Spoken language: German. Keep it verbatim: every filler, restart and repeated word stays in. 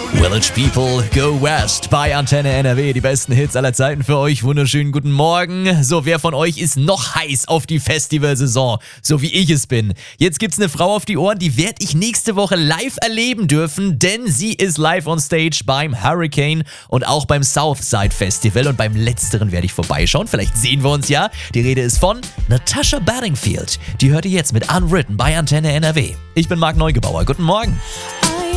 Village People, Go West bei Antenne N R W. Die besten Hits aller Zeiten für euch. Wunderschönen guten Morgen. So, wer von euch ist noch heiß auf die Festivalsaison, so wie ich es bin? Jetzt gibt's eine Frau auf die Ohren, die werde ich nächste Woche live erleben dürfen, denn sie ist live on stage beim Hurricane und auch beim Southside Festival. Und beim letzteren werde ich vorbeischauen. Vielleicht sehen wir uns ja. Die Rede ist von Natasha Bedingfield. Die hört ihr jetzt mit Unwritten bei Antenne N R W. Ich bin Marc Neugebauer. Guten Morgen.